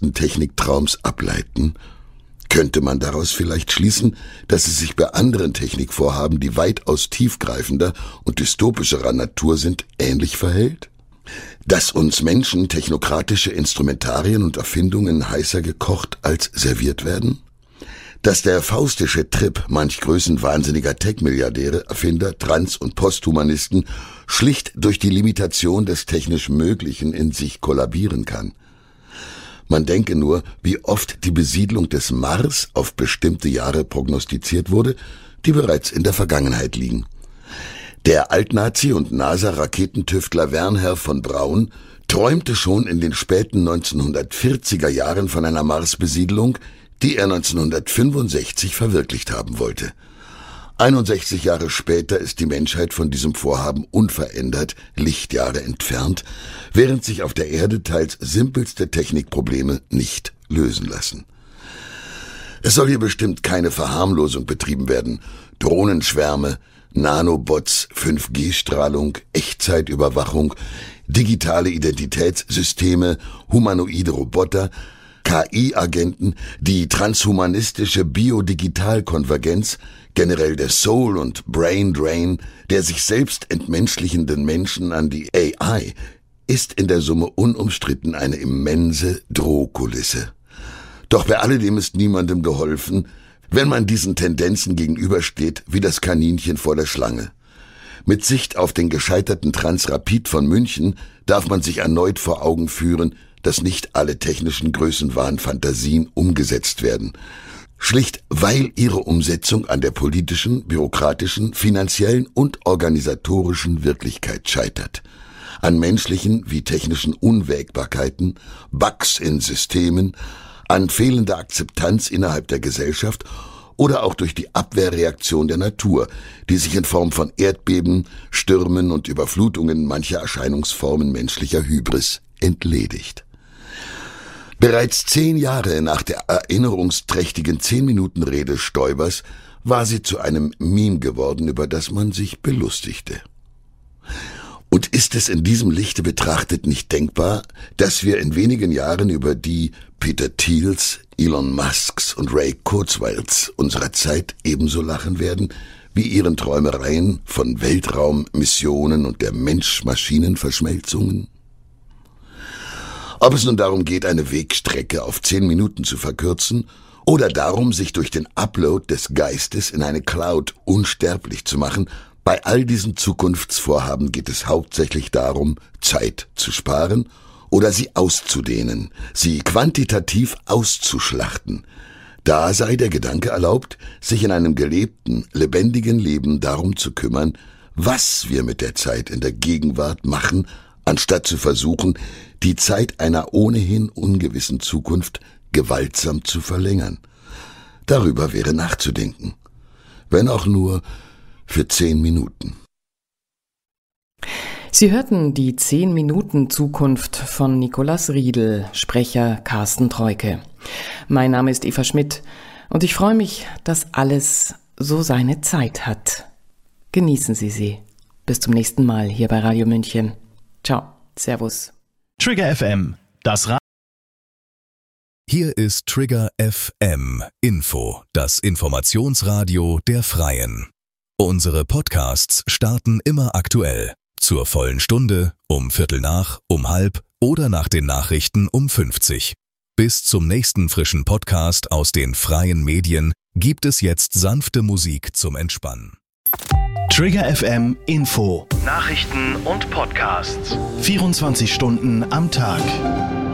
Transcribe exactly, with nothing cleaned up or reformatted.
ersten Techniktraums ableiten? Könnte man daraus vielleicht schließen, dass es sich bei anderen Technikvorhaben, die weitaus tiefgreifender und dystopischerer Natur sind, ähnlich verhält? Dass uns Menschen technokratische Instrumentarien und Erfindungen heißer gekocht als serviert werden? Dass der faustische Trip manch größenwahnsinniger Tech-Milliardäre, Erfinder, Trans- und Posthumanisten schlicht durch die Limitation des technisch Möglichen in sich kollabieren kann? Man denke nur, wie oft die Besiedlung des Mars auf bestimmte Jahre prognostiziert wurde, die bereits in der Vergangenheit liegen. Der Altnazi und NASA-Raketentüftler Wernher von Braun träumte schon in den späten neunzehnhundertvierziger Jahren von einer Marsbesiedlung, die er neunzehnhundertfünfundsechzig verwirklicht haben wollte. einundsechzig Jahre später ist die Menschheit von diesem Vorhaben unverändert Lichtjahre entfernt, während sich auf der Erde teils simpelste Technikprobleme nicht lösen lassen. Es soll hier bestimmt keine Verharmlosung betrieben werden. Drohnenschwärme, Nanobots, fünf G Strahlung, Echtzeitüberwachung, digitale Identitätssysteme, humanoide Roboter, K I-Agenten, die transhumanistische Biodigitalkonvergenz, generell der Soul- und Brain Drain der sich selbst entmenschlichenden Menschen an die A I, ist in der Summe unumstritten eine immense Drohkulisse. Doch bei alledem ist niemandem geholfen, wenn man diesen Tendenzen gegenübersteht wie das Kaninchen vor der Schlange. Mit Sicht auf den gescheiterten Transrapid von München darf man sich erneut vor Augen führen, dass nicht alle technischen Größenwahn-Fantasien umgesetzt werden. Schlicht weil ihre Umsetzung an der politischen, bürokratischen, finanziellen und organisatorischen Wirklichkeit scheitert. An menschlichen wie technischen Unwägbarkeiten, Bugs in Systemen, an fehlender Akzeptanz innerhalb der Gesellschaft oder auch durch die Abwehrreaktion der Natur, die sich in Form von Erdbeben, Stürmen und Überflutungen mancher Erscheinungsformen menschlicher Hybris entledigt. Bereits zehn Jahre nach der erinnerungsträchtigen zehn-Minuten-Rede Stoibers war sie zu einem Meme geworden, über das man sich belustigte. Und ist es in diesem Lichte betrachtet nicht denkbar, dass wir in wenigen Jahren über die Peter Thiels, Elon Musks und Ray Kurzweils unserer Zeit ebenso lachen werden, wie ihren Träumereien von Weltraummissionen und der Mensch-Maschinen-Verschmelzungen? Ob es nun darum geht, eine Wegstrecke auf zehn Minuten zu verkürzen, oder darum, sich durch den Upload des Geistes in eine Cloud unsterblich zu machen, bei all diesen Zukunftsvorhaben geht es hauptsächlich darum, Zeit zu sparen oder sie auszudehnen, sie quantitativ auszuschlachten. Da sei der Gedanke erlaubt, sich in einem gelebten, lebendigen Leben darum zu kümmern, was wir mit der Zeit in der Gegenwart machen, anstatt zu versuchen, die Zeit einer ohnehin ungewissen Zukunft gewaltsam zu verlängern. Darüber wäre nachzudenken, wenn auch nur für zehn Minuten. Sie hörten die zehn Minuten Zukunft von Nikolaus Riedl, Sprecher Carsten Treuke. Mein Name ist Eva Schmidt und ich freue mich, dass alles so seine Zeit hat. Genießen Sie sie. Bis zum nächsten Mal hier bei Radio München. Ciao, Servus. Trigger F M, das Ra- Hier ist Trigger F M Info, das Informationsradio der Freien. Unsere Podcasts starten immer aktuell. Zur vollen Stunde, um Viertel nach, um halb oder nach den Nachrichten um fünfzig. Bis zum nächsten frischen Podcast aus den freien Medien gibt es jetzt sanfte Musik zum Entspannen. Trigger F M Info. Nachrichten und Podcasts. vierundzwanzig Stunden am Tag.